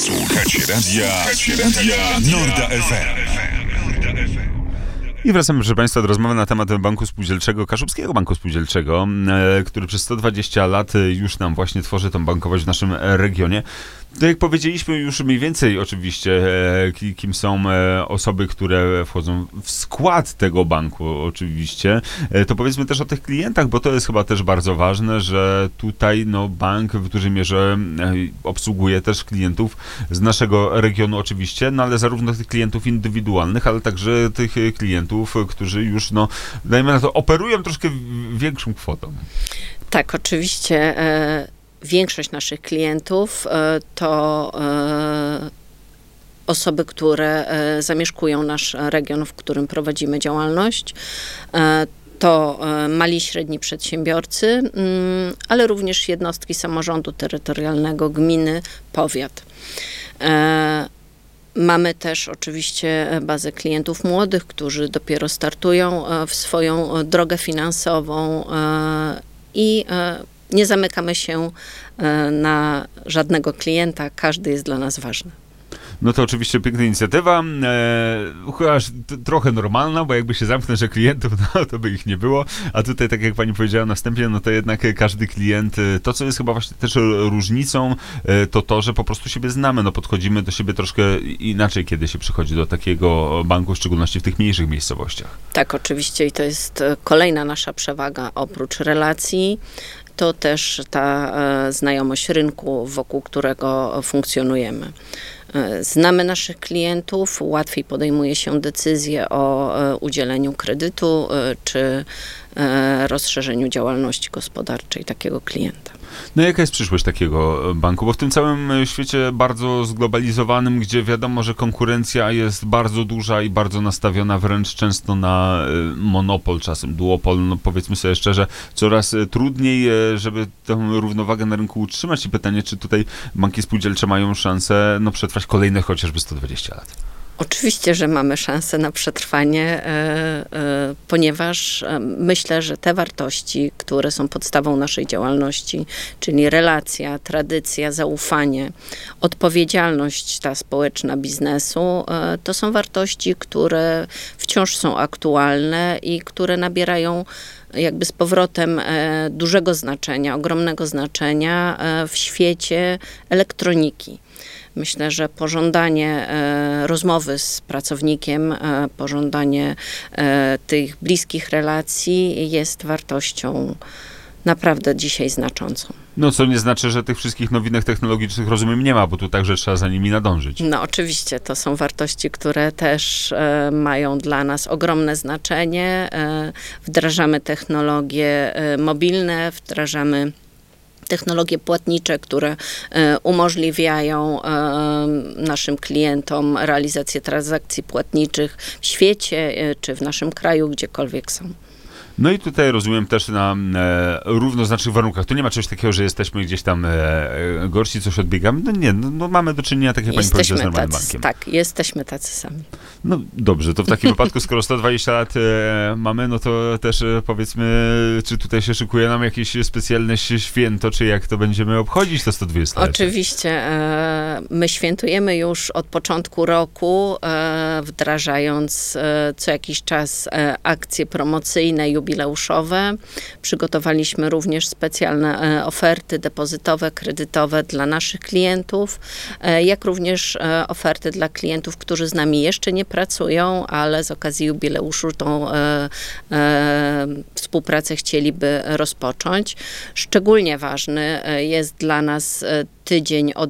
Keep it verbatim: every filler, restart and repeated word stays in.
Słuchacie radia, radia Norda F M. I wracamy, proszę Państwa, do rozmowy na temat Banku Spółdzielczego, Kaszubskiego Banku Spółdzielczego, e, który przez sto dwadzieścia lat już nam właśnie tworzy tą bankowość w naszym regionie. To jak powiedzieliśmy już mniej więcej oczywiście, e, kim są e, osoby, które wchodzą w skład tego banku oczywiście, e, to powiedzmy też o tych klientach, bo to jest chyba też bardzo ważne, że tutaj no, bank w dużej mierze e, obsługuje też klientów z naszego regionu oczywiście, no ale zarówno tych klientów indywidualnych, ale także tych klientów, którzy już, no, dajmy na to, operują troszkę większą kwotą. Tak, oczywiście. E- Większość naszych klientów to osoby, które zamieszkują nasz region, w którym prowadzimy działalność. To mali i średni przedsiębiorcy, ale również jednostki samorządu terytorialnego, gminy, powiat. Mamy też oczywiście bazę klientów młodych, którzy dopiero startują w swoją drogę finansową i nie zamykamy się na żadnego klienta, każdy jest dla nas ważny. No to oczywiście piękna inicjatywa, e, chyba aż t- trochę normalna, bo jakby się zamknąć, że klientów, no to by ich nie było, a tutaj, tak jak pani powiedziała na wstępie, no to jednak każdy klient, to co jest chyba właśnie też różnicą, to to, że po prostu siebie znamy, no podchodzimy do siebie troszkę inaczej, kiedy się przychodzi do takiego banku, w szczególności w tych mniejszych miejscowościach. Tak, oczywiście i to jest kolejna nasza przewaga, oprócz relacji, to też ta e, znajomość rynku, wokół którego funkcjonujemy. E, znamy naszych klientów, łatwiej podejmuje się decyzję o e, udzieleniu kredytu e, czy e, rozszerzeniu działalności gospodarczej takiego klienta. No jaka jest przyszłość takiego banku? Bo w tym całym świecie bardzo zglobalizowanym, gdzie wiadomo, że konkurencja jest bardzo duża i bardzo nastawiona wręcz często na monopol, czasem duopol, no powiedzmy sobie szczerze, coraz trudniej, żeby tę równowagę na rynku utrzymać. I pytanie, czy tutaj banki spółdzielcze mają szansę no, przetrwać kolejne chociażby sto dwadzieścia lat? Oczywiście, że mamy szansę na przetrwanie, e, e, ponieważ e, myślę, że te wartości, które są podstawą naszej działalności, czyli relacja, tradycja, zaufanie, odpowiedzialność ta społeczna biznesu, e, to są wartości, które wciąż są aktualne i które nabierają jakby z powrotem e, dużego znaczenia, ogromnego znaczenia e, w świecie elektroniki. Myślę, że pożądanie e, rozmowy z pracownikiem, e, pożądanie e, tych bliskich relacji jest wartością naprawdę dzisiaj znaczącą. No co nie znaczy, że tych wszystkich nowinek technologicznych, rozumiem, nie ma, bo tu także trzeba za nimi nadążyć. No oczywiście, to są wartości, które też e, mają dla nas ogromne znaczenie. E, wdrażamy technologie e, mobilne, wdrażamy technologie płatnicze, które e, umożliwiają e, naszym klientom realizację transakcji płatniczych w świecie e, czy w naszym kraju, gdziekolwiek są. No i tutaj rozumiem też na e, równoznacznych warunkach. Tu nie ma czegoś takiego, że jesteśmy gdzieś tam e, gorsi, coś odbiegamy. No nie, no, no mamy do czynienia, tak jak pani powiedziała, z normalnym tacy, bankiem. Tak, jesteśmy tacy sami. No dobrze, to w takim wypadku, skoro sto dwadzieścia lat e, mamy, no to też e, powiedzmy, czy tutaj się szykuje nam jakieś specjalne święto, czy jak to będziemy obchodzić to sto dwadzieścia lat? Oczywiście. E, my świętujemy już od początku roku, e, wdrażając e, co jakiś czas e, akcje promocyjne, jubileuszowe. Przygotowaliśmy również specjalne e, oferty depozytowe, kredytowe dla naszych klientów, e, jak również e, oferty dla klientów, którzy z nami jeszcze nie pracują, ale z okazji jubileuszu tą e, e, współpracę chcieliby rozpocząć. Szczególnie ważny jest dla nas tydzień od